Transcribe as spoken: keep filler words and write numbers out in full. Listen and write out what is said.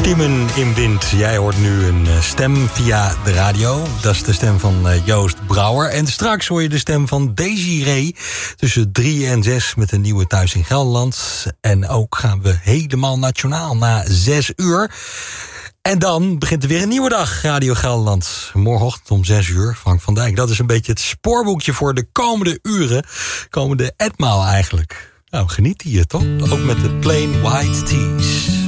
Kiemen in wind. Jij hoort nu een stem via de radio. Dat is de stem van Joost Brouwer. En straks hoor je de stem van Desiree tussen drie en zes met een nieuwe Thuis in Gelderland. En ook gaan we helemaal nationaal na zes uur. En dan begint er weer een nieuwe dag, Radio Gelderland. Morgenochtend om zes uur, Frank van Dijk. Dat is een beetje het spoorboekje voor de komende uren. Komende etmaal eigenlijk. Nou, geniet hier toch? Ook met de Plain White Tees.